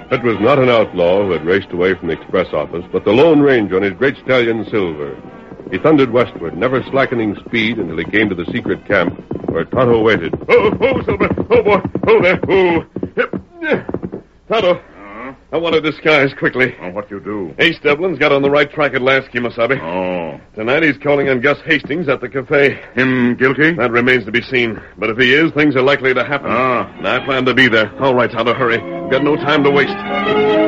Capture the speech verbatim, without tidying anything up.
It was not an outlaw who had raced away from the express office, but the Lone Ranger on his great stallion, Silver. He thundered westward, never slackening speed until he came to the secret camp where Tonto waited. Oh, oh, Silver. Oh, boy. Oh, there. Oh. Yep. Tonto. Uh-huh. I want to disguise quickly. Oh, what you do? Ace Devlin's got on the right track at last, Kimasabi. Oh. Tonight he's calling on Gus Hastings at the cafe. Him guilty? That remains to be seen. But if he is, things are likely to happen. Ah. And I plan to be there. All right, Tonto, hurry. We've got no time to waste.